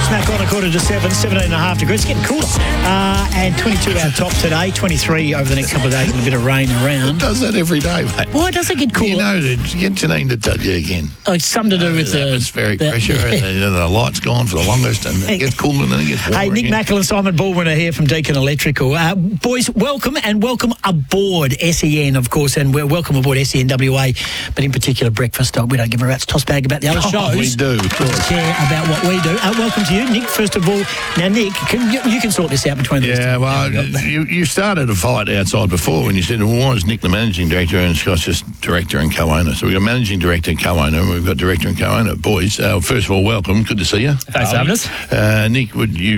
Smack on a 6:45, 17.5 degrees. It's getting cooler. And 22 out top today, 23 over the next couple of days with a bit of rain around. It does that every day, mate. Why does it get cooler? You know, get Janine to tell you again. Oh, it's something to do with the atmospheric pressure. The light's gone for the longest, and it gets cooler and then it gets warmer. Hey, Nick Mackel and Simon Baldwin are here from Deakin Electrical. Boys, welcome aboard SEN, of course, and we're welcome aboard SENWA, but in particular breakfast. We don't give a rat's toss bag about the other shows. We do, of course. We care about what we do. Welcome to you, Nick, first of all. Now, Nick, you can sort this out between the Yeah, well, you started a fight outside before when you said, well, why is Nick the managing director and Scott's just director and co-owner? So we've got managing director and co-owner, and we've got director and co-owner. Boys, first of all, welcome. Good to see you. Thanks for having us. Nick,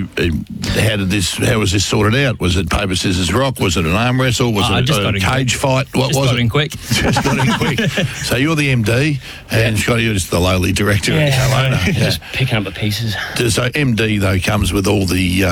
how was this sorted out? Was it paper, scissors, rock? Was it an arm wrestle? Was it a cage fight? What was it? Got in quick. Just got in quick. So you're the MD, and Scotty, you're just the lowly director and co-owner. Just picking up the pieces. So MD, though, comes with all the,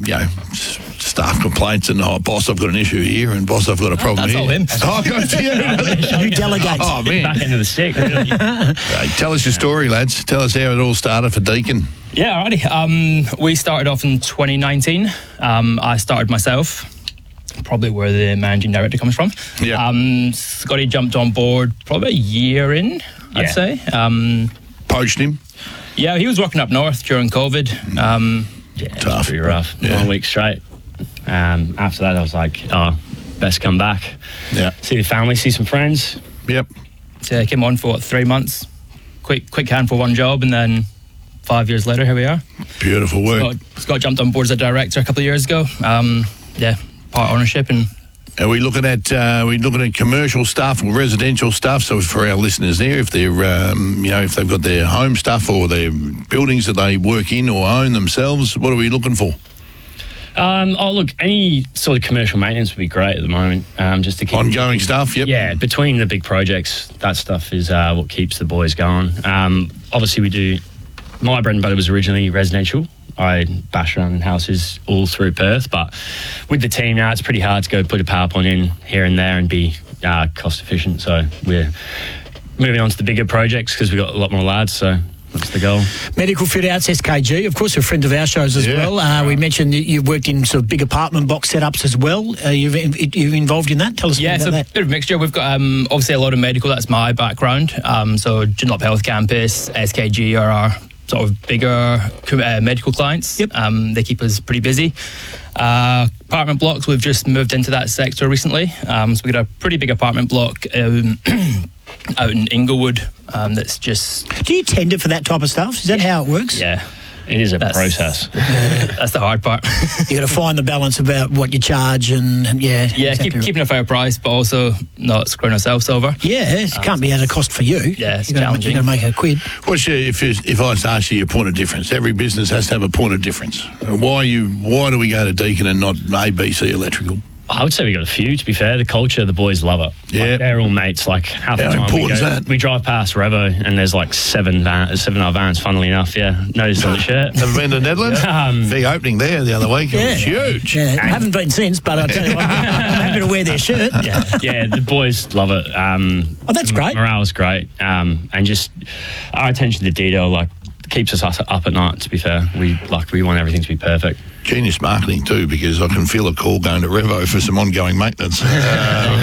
staff complaints and, boss, I've got an issue here, and boss, I've got a problem that's here. All him. Oh, God, you delegate. Oh, man. Back into the stick. Tell us your story, lads. Tell us how it all started for Deakin. Yeah, alrighty. We started off in 2019. I started myself. Probably where the managing director comes from. Yeah. Scotty jumped on board probably a year in, I'd say. Poached him? Yeah, he was working up north during COVID. Tough. It was pretty rough. Yeah. 1 week straight. After that, I was like, best come back. Yeah. See the family, see some friends. Yep. So I came on for, 3 months? Quick hand for one job, and then 5 years later, here we are. Beautiful work. Scott jumped on board as a director a couple of years ago. Part ownership. And are we looking at commercial stuff or residential stuff? So for our listeners there, if they're if they've got their home stuff or their buildings that they work in or own themselves, what are we looking for? Look, any sort of commercial maintenance would be great at the moment. Just to keep ongoing stuff. Yep. Yeah, between the big projects, that stuff is what keeps the boys going. Obviously, we do. My bread and butter was originally residential. I bash around in houses all through Perth, but with the team now, it's pretty hard to go put a power plant in here and there and be cost efficient. So we're moving on to the bigger projects because we've got a lot more lads. So that's the goal. Medical Fit Outs, SKG, of course, a friend of our shows as well. We mentioned that you've worked in sort of big apartment block setups as well. You've involved in that? Tell us about that. Yeah, it's a bit of a mixture. We've got obviously a lot of medical. That's my background. So Joondalup Health Campus, SKG are our sort of bigger medical clients. Yep. They keep us pretty busy. Apartment blocks, we've just moved into that sector recently. So we got a pretty big apartment block out in Inglewood. That's just... Do you tender for that type of stuff? Is that how it works? Yeah. It is a process. That's the hard part. You got to find the balance about what you charge and exactly keeping a fair price, but also not screwing ourselves over. Yeah, it can't be at a cost for you. Yeah, it's challenging. You've got to make a quid. What's if I was to ask you your point of difference? Every business has to have a point of difference. Why do we go to Deakin and not ABC Electrical? I would say we got a few, to be fair. The culture, the boys love it. Yeah. Like, they're all mates. Like, half the time we drive past Revo and there's like seven our vans, funnily enough. Yeah. Noticed on the shirt. Have you been to the Netherlands? Big opening there the other week. It was huge. Yeah. I haven't been since, but I'll tell you what, I'm happy to wear their shirt. Yeah, the boys love it. That's great. Morale's great. And just our attention to detail, like, keeps us up at night, to be fair. We want everything to be perfect. Genius marketing too, because I can feel a call going to Revo for some ongoing maintenance.